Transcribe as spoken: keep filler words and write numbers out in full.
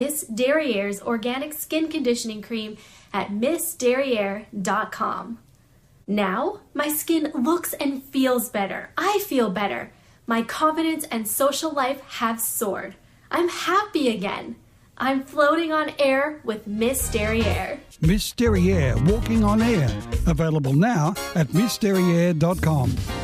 Miss Derriere's Organic Skin Conditioning Cream at miss derriere dot com. Now, my skin looks and feels better. I feel better. My confidence and social life have soared. I'm happy again. I'm floating on air with Miss Derriere. Miss Derriere, walking on air. Available now at miss derriere dot com.